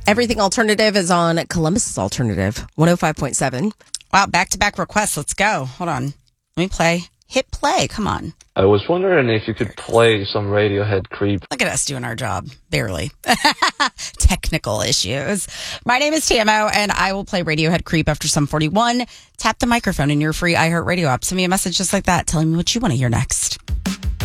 Everything Alternative is on Columbus's Alternative, 105.7. Wow, back-to-back requests. Let's go. Hold on. Let me play. Hit play. Come on. I was wondering if you could play some Radiohead Creep. Look at us doing our job. Barely. Technical issues. My name is Tamo, and I will play Radiohead Creep after some 41. Tap the microphone in your free iHeartRadio app. Send me a message just like that telling me what you want to hear next.